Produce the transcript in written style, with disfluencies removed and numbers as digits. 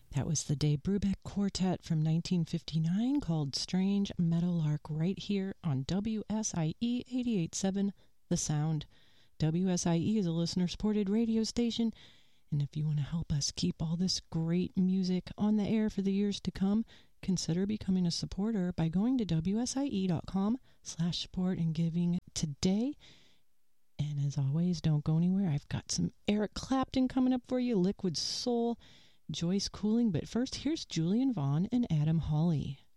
That was the Dave Brubeck Quartet from 1959 called Strange Meadowlark right here on WSIE 88.7 The Sound. WSIE is a listener-supported radio station, and if you want to help us keep all this great music on the air for the years to come, consider becoming a supporter by going to wsie.com/support and giving today. And as always, don't go anywhere. I've got some Eric Clapton coming up for you, Liquid Soul, Joyce Cooling. But first, here's Julian Vaughn and Adam Hawley.